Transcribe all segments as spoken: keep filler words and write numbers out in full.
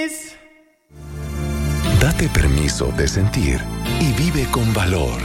feliz. Date permiso de sentir y vive con valor.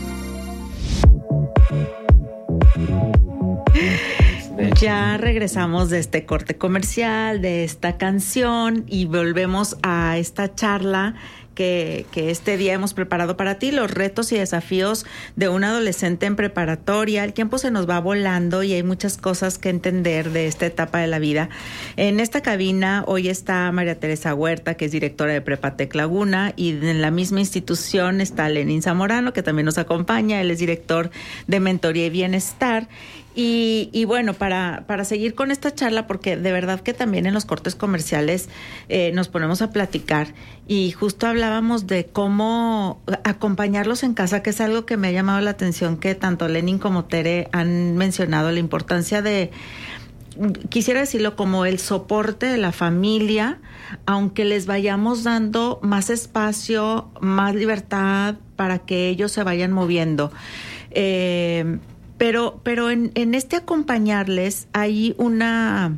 Ya regresamos de este corte comercial, de esta canción, y volvemos a esta charla que, que este día hemos preparado para ti, los retos y desafíos de un adolescente en preparatoria. El tiempo se nos va volando y hay muchas cosas que entender de esta etapa de la vida. En esta cabina hoy está María Teresa Huerta, que es directora de Prepatec Laguna, y en la misma institución está Lenin Zamorano, que también nos acompaña. Él es director de Mentoría y Bienestar. Y, y bueno, para, para seguir con esta charla, porque de verdad que también en los cortes comerciales eh, nos ponemos a platicar, y justo hablábamos de cómo acompañarlos en casa, que es algo que me ha llamado la atención, que tanto Lenin como Tere han mencionado, la importancia de, quisiera decirlo, como el soporte de la familia, aunque les vayamos dando más espacio, más libertad para que ellos se vayan moviendo. Eh... Pero, pero en, en este acompañarles hay una,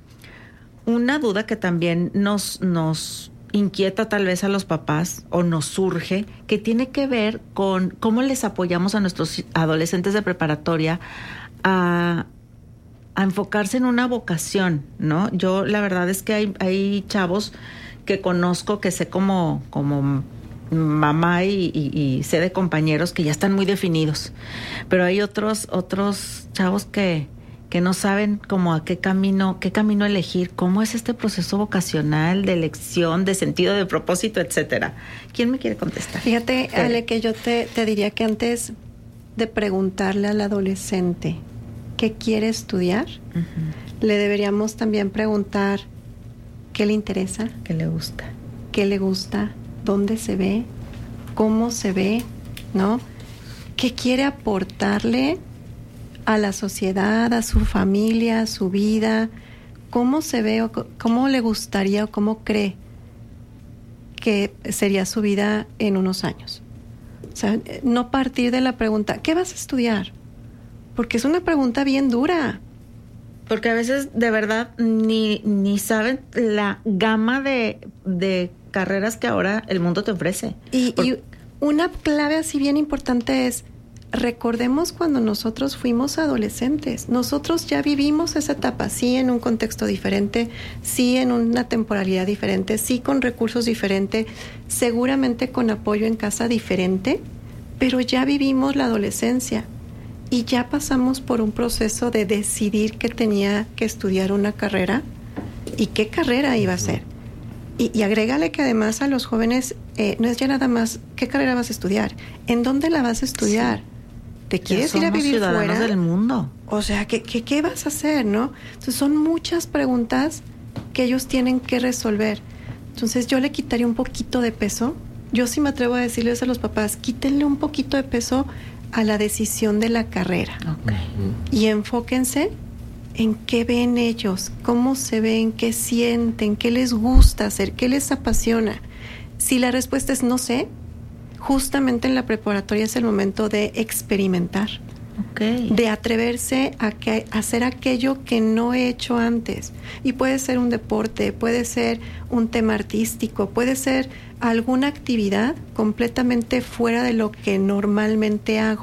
una duda que también nos, nos inquieta tal vez a los papás, o nos surge, que tiene que ver con cómo les apoyamos a nuestros adolescentes de preparatoria a, a enfocarse en una vocación, ¿no? Yo la verdad es que hay, hay chavos que conozco, que sé como... como mamá y, y, y sé de compañeros que ya están muy definidos, pero hay otros otros chavos que, que no saben cómo a qué camino, qué camino elegir, cómo es este proceso vocacional de elección, de sentido, de propósito, etcétera. ¿Quién me quiere contestar? Fíjate, sí. Ale, que yo te, te diría que antes de preguntarle al adolescente qué quiere estudiar, uh-huh, le deberíamos también preguntar qué le interesa, qué le gusta, qué le gusta, dónde se ve, cómo se ve, ¿no? ¿Qué quiere aportarle a la sociedad, a su familia, a su vida? ¿Cómo se ve o cómo le gustaría o cómo cree que sería su vida en unos años? O sea, no partir de la pregunta, ¿qué vas a estudiar? Porque es una pregunta bien dura. Porque a veces de verdad ni, ni saben la gama de, de carreras que ahora el mundo te ofrece. Y, Por... y una clave así bien importante es, recordemos cuando nosotros fuimos adolescentes. Nosotros ya vivimos esa etapa, sí en un contexto diferente, sí en una temporalidad diferente, sí con recursos diferentes, seguramente con apoyo en casa diferente, pero ya vivimos la adolescencia. Y ya pasamos por un proceso de decidir que tenía que estudiar una carrera y qué carrera iba a ser. Y, y agrégale que además a los jóvenes eh, no es ya nada más qué carrera vas a estudiar, en dónde la vas a estudiar. Sí. ¿Te quieres ir a vivir fuera del mundo? O sea, ¿qué, qué, qué vas a hacer, no? Entonces son muchas preguntas que ellos tienen que resolver. Entonces yo le quitaría un poquito de peso. Yo sí me atrevo a decirles a los papás, quítenle un poquito de peso a la decisión de la carrera. Okay. Y enfóquense en qué ven ellos, cómo se ven, qué sienten, qué les gusta hacer, qué les apasiona. Si la respuesta es no sé, justamente en la preparatoria es el momento de experimentar, okay, de atreverse a, que, a hacer aquello que no he hecho antes. Y puede ser un deporte, puede ser un tema artístico, puede ser alguna actividad completamente fuera de lo que normalmente hago.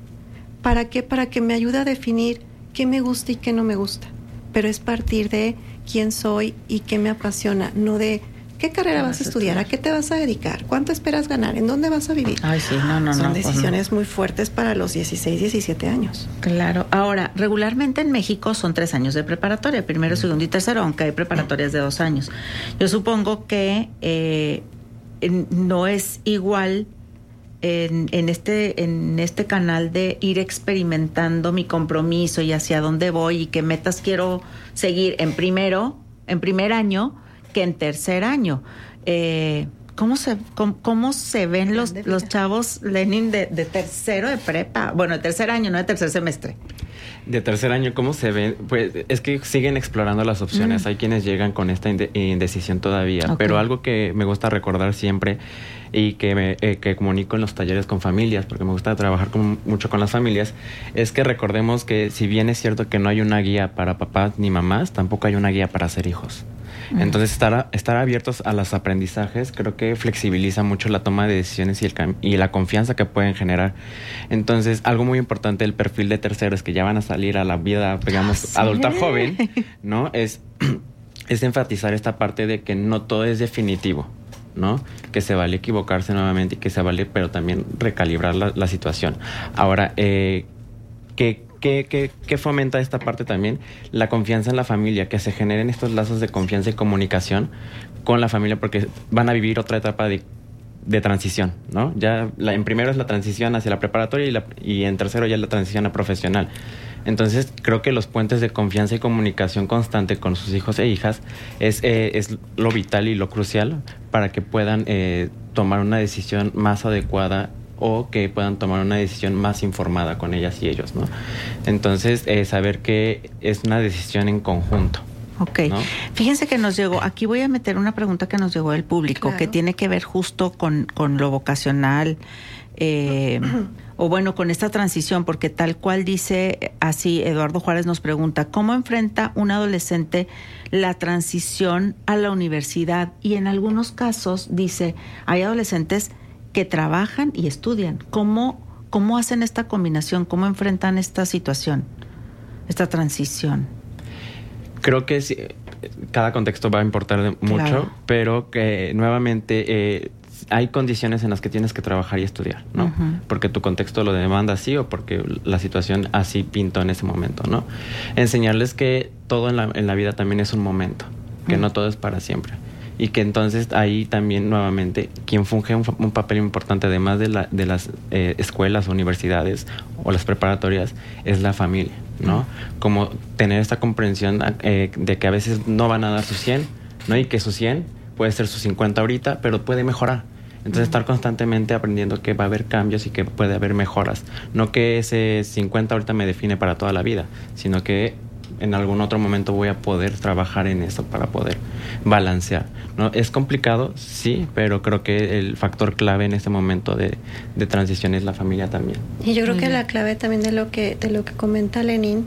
¿Para qué? Para que me ayude a definir qué me gusta y qué no me gusta. Pero es partir de quién soy y qué me apasiona, no de qué carrera vas a estudiar, a qué te vas a dedicar, cuánto esperas ganar, en dónde vas a vivir. Ay, sí, no, no, Son no, decisiones pues no. muy fuertes para los dieciséis, diecisiete años. Claro. Ahora, regularmente en México son tres años de preparatoria, primero, segundo y tercero, aunque hay preparatorias de dos años. Yo supongo que eh, no es igual en, en este en este canal de ir experimentando mi compromiso y hacia dónde voy y qué metas quiero seguir en primero, en primer año, que en tercer año. Eh, ¿cómo se cómo, cómo se ven los, los chavos, Lenin, de, de tercero de prepa? Bueno, de tercer año, no de tercer semestre. De tercer año, ¿cómo se ven? Pues es que siguen explorando las opciones. Mm. Hay quienes llegan con esta indecisión todavía. Okay. Pero algo que me gusta recordar siempre y que me eh, que comunico en los talleres con familias, porque me gusta trabajar con, mucho con las familias, es que recordemos que si bien es cierto que no hay una guía para papás ni mamás, tampoco hay una guía para ser hijos. Uh-huh. Entonces, estar, estar abiertos a los aprendizajes creo que flexibiliza mucho la toma de decisiones y, el, y la confianza que pueden generar. Entonces, algo muy importante del perfil de terceros que ya van a salir a la vida, digamos, ¿sí? adulta joven, ¿no? Es, es enfatizar esta parte de que no todo es definitivo, ¿no? Que se vale equivocarse nuevamente y que se vale, pero también recalibrar la, la situación. Ahora, eh, ¿qué, qué, qué, ¿qué fomenta esta parte también? La confianza en la familia, que se generen estos lazos de confianza y comunicación con la familia, porque van a vivir otra etapa de, de transición, ¿no? Ya la, en primero es la transición hacia la preparatoria y, la, y en tercero ya es la transición a profesional. Entonces, creo que los puentes de confianza y comunicación constante con sus hijos e hijas es, eh, es lo vital y lo crucial para que puedan eh, tomar una decisión más adecuada o que puedan tomar una decisión más informada con ellas y ellos, ¿no? Entonces, eh, saber que es una decisión en conjunto. Ok. ¿No? Fíjense que nos llegó, aquí voy a meter una pregunta que nos llegó del público, claro, que tiene que ver justo con, con lo vocacional, eh, o bueno, con esta transición, porque tal cual dice así, Eduardo Juárez nos pregunta, ¿cómo enfrenta un adolescente la transición a la universidad? Y en algunos casos, dice, hay adolescentes que trabajan y estudian. ¿Cómo, cómo hacen esta combinación? ¿Cómo enfrentan esta situación, esta transición? Creo que sí, cada contexto va a importar mucho, claro, pero que nuevamente eh, hay condiciones en las que tienes que trabajar y estudiar, ¿no? Uh-huh. Porque tu contexto lo demanda así o porque la situación así pintó en ese momento, ¿no? Enseñarles que todo en la, en la vida también es un momento, que uh-huh. no todo es para siempre. Y que entonces ahí también nuevamente quien funge un, un papel importante además de, la, de las eh, escuelas, universidades o las preparatorias es la familia, ¿no? Como tener esta comprensión eh, de que a veces no van a dar su cien, ¿no? Y que su cien puede ser su cincuenta ahorita, pero puede mejorar. Entonces, uh-huh. estar constantemente aprendiendo que va a haber cambios y que puede haber mejoras. No que ese cincuenta ahorita me define para toda la vida, sino que en algún otro momento voy a poder trabajar en eso para poder balancear, ¿no? Es complicado, sí, pero creo que el factor clave en este momento de, de transición es la familia también. Y yo creo que la clave también de lo que, de lo que comenta Lenín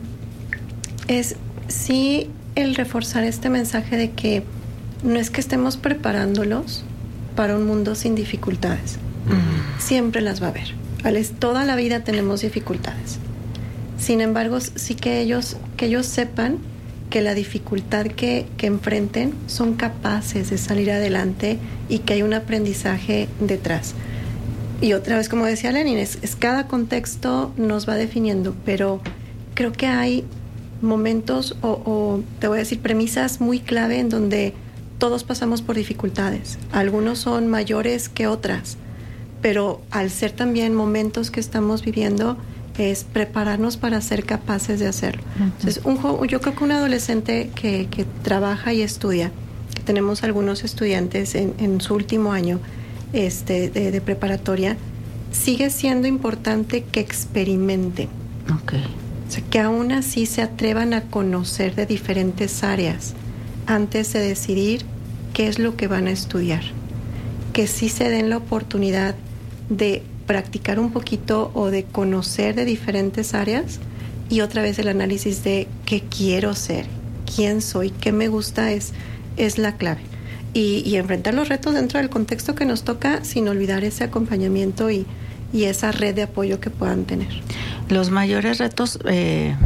es sí el reforzar este mensaje de que no es que estemos preparándolos para un mundo sin dificultades. Uh-huh. Siempre las va a haber. Toda la vida tenemos dificultades. Sin embargo, sí que ellos, que ellos sepan que la dificultad que, que enfrenten son capaces de salir adelante y que hay un aprendizaje detrás. Y otra vez, como decía Lenin, es, es cada contexto nos va definiendo, pero creo que hay momentos o, o te voy a decir premisas muy clave en donde todos pasamos por dificultades. Algunos son mayores que otras, pero al ser también momentos que estamos viviendo, es prepararnos para ser capaces de hacerlo. Uh-huh. Entonces, un, yo creo que un adolescente que, que trabaja y estudia, que tenemos algunos estudiantes en, en su último año este, de, de preparatoria, sigue siendo importante que experimenten. Okay. O sea, que aún así se atrevan a conocer de diferentes áreas antes de decidir qué es lo que van a estudiar. Que sí se den la oportunidad de practicar un poquito o de conocer de diferentes áreas y otra vez el análisis de qué quiero ser, quién soy, qué me gusta es, es la clave. Y, y enfrentar los retos dentro del contexto que nos toca sin olvidar ese acompañamiento y, y esa red de apoyo que puedan tener. Los mayores retos... Eh...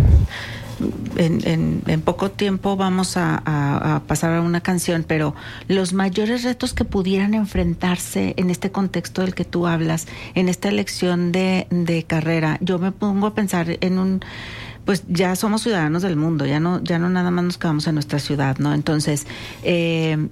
En, en, en poco tiempo vamos a, a, a pasar a una canción, pero los mayores retos que pudieran enfrentarse en este contexto del que tú hablas, en esta elección de, de carrera, yo me pongo a pensar en un, pues ya somos ciudadanos del mundo, ya no, ya no nada más nos quedamos en nuestra ciudad, ¿no? Entonces, eh,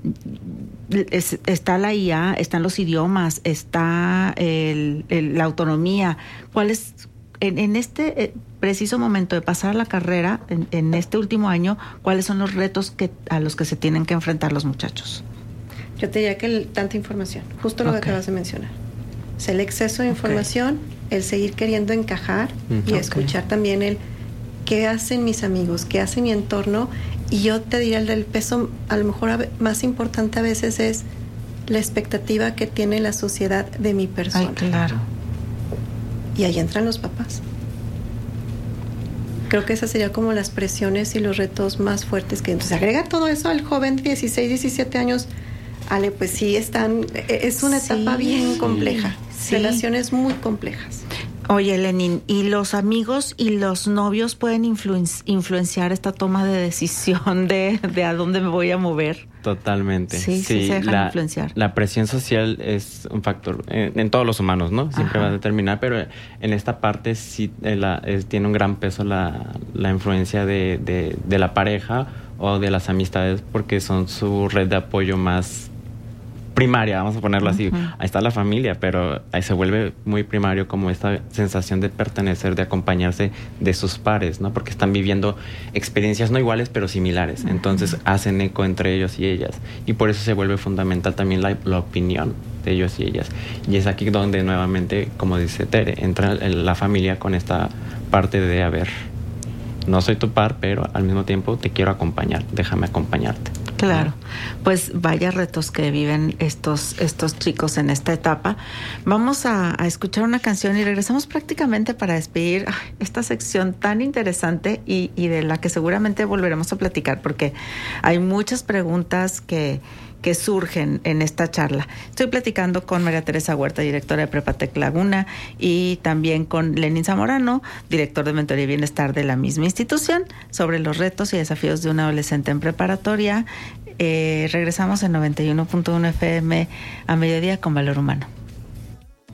es, está la I A, están los idiomas, está el, el, la autonomía. ¿Cuál es? En, en este preciso momento de pasar la carrera, en, en este último año, ¿cuáles son los retos que, a los que se tienen que enfrentar los muchachos? Yo te diría que el, tanta información, justo lo okay. que acabas de mencionar. O sea, el exceso de información, okay. el seguir queriendo encajar uh-huh. y okay. escuchar también el qué hacen mis amigos, qué hace mi entorno. Y yo te diría el del peso, a lo mejor más importante a veces es la expectativa que tiene la sociedad de mi persona. Ay, claro. Y ahí entran los papás. Creo Creo que esas serían como las presiones y los retos más fuertes que entonces agrega todo eso al joven de dieciséis, diecisiete años. Ale, pues sí, están, es una sí, etapa bien compleja, sí. Relaciones muy complejas. Oye, Lenín, ¿y los amigos y los novios pueden influen- influenciar esta toma de decisión de, de a dónde me voy a mover? Totalmente. Sí, sí, sí se dejan la, influenciar. La presión social es un factor en, en todos los humanos, ¿no? Siempre Ajá. va a determinar, pero en esta parte sí eh, la, es, tiene un gran peso la, la influencia de, de, de la pareja o de las amistades, porque son su red de apoyo más primaria, vamos a ponerlo así. Uh-huh. Ahí está la familia, pero ahí se vuelve muy primario como esta sensación de pertenecer, de acompañarse de sus pares, ¿no? Porque están viviendo experiencias no iguales, pero similares. Uh-huh. Entonces hacen eco entre ellos y ellas. Y por eso se vuelve fundamental también la, la opinión de ellos y ellas. Y es aquí donde nuevamente, como dice Tere, entra la familia con esta parte de, a ver, no soy tu par, pero al mismo tiempo te quiero acompañar, déjame acompañarte. Claro, pues vaya retos que viven estos, estos chicos en esta etapa. Vamos a, a escuchar una canción y regresamos prácticamente para despedir ay, esta sección tan interesante y, y de la que seguramente volveremos a platicar porque hay muchas preguntas que, que surgen en esta charla. Estoy platicando con María Teresa Huerta, directora de Prepatec Laguna, y también con Lenín Zamorano, director de Mentoría y Bienestar de la misma institución, sobre los retos y desafíos de un adolescente en preparatoria. Eh, regresamos en noventa y uno punto uno F M a mediodía con Valor Humano.